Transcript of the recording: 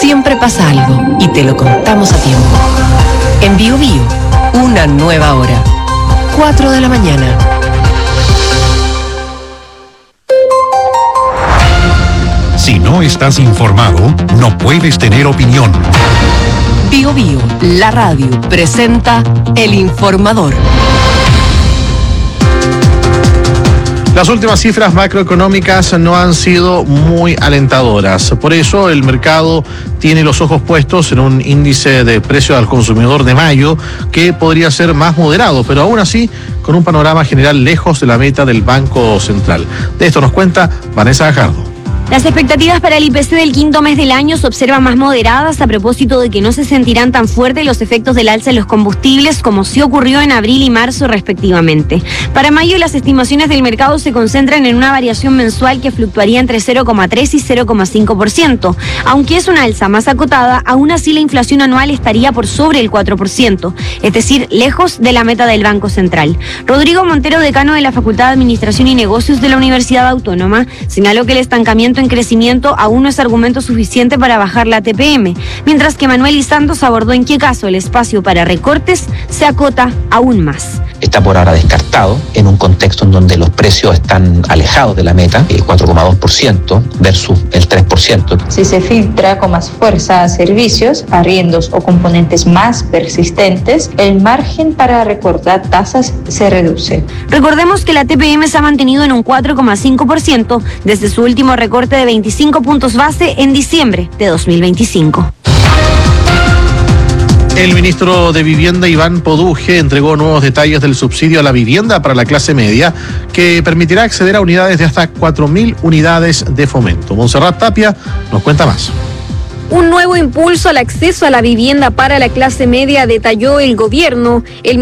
Siempre pasa algo y te lo contamos a tiempo. En Bio Bio, una nueva hora. 4 de la mañana. Si no estás informado, no puedes tener opinión. Bio Bio, la radio, presenta El Informador. Las últimas cifras macroeconómicas no han sido muy alentadoras. Por eso el mercado tiene los ojos puestos en un índice de precio al consumidor de mayo que podría ser más moderado, pero aún así con un panorama general lejos de la meta del Banco Central. De esto nos cuenta Vanessa Gajardo. Las expectativas para el IPC del quinto mes del año se observan más moderadas a propósito de que no se sentirán tan fuertes los efectos del alza en los combustibles como sí ocurrió en abril y marzo respectivamente. Para mayo las estimaciones del mercado se concentran en una variación mensual que fluctuaría entre 0,3 y 0,5%. Aunque es una alza más acotada, aún así la inflación anual estaría por sobre el 4%, es decir, lejos de la meta del Banco Central. Rodrigo Montero, decano de la Facultad de Administración y Negocios de la Universidad Autónoma, señaló que el estancamiento en crecimiento aún no es argumento suficiente para bajar la TPM, mientras que Manuel Santos abordó en qué caso el espacio para recortes se acota aún más. Está por ahora descartado en un contexto en donde los precios están alejados de la meta, 4,2% versus el 3%. Si se filtra con más fuerza a servicios, arriendos o componentes más persistentes, el margen para recortar tasas se reduce. Recordemos que la TPM se ha mantenido en un 4,5% desde su último recorte de 25 puntos base en diciembre de 2025. El ministro de Vivienda, Iván Poduje, entregó nuevos detalles del subsidio a la vivienda para la clase media, que permitirá acceder a unidades de hasta 4.000 unidades de fomento. Montserrat Tapia nos cuenta más. Un nuevo impulso al acceso a la vivienda para la clase media, detalló el gobierno. El